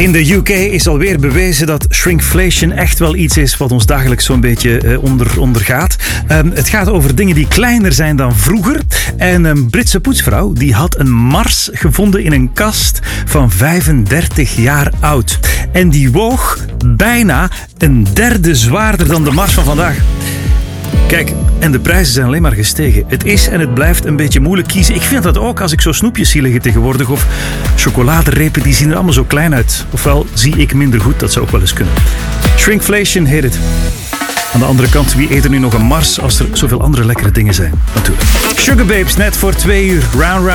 In de UK is alweer bewezen dat shrinkflation echt wel iets is wat ons dagelijks zo'n beetje ondergaat. Het gaat over dingen die kleiner zijn dan vroeger. En een Britse poetsvrouw die had een Mars gevonden in een kast van 35 jaar oud. En die woog bijna een derde zwaarder dan de Mars van vandaag. Kijk, en de prijzen zijn alleen maar gestegen. Het is en het blijft een beetje moeilijk kiezen. Ik vind dat ook als ik zo snoepjes zie liggen tegenwoordig. Of chocoladerepen, die zien er allemaal zo klein uit. Ofwel zie ik minder goed, dat zou ook wel eens kunnen. Shrinkflation heet het. Aan de andere kant, wie eet er nu nog een Mars als er zoveel andere lekkere dingen zijn? Natuurlijk. Sugababes, net voor 2 uur. Round.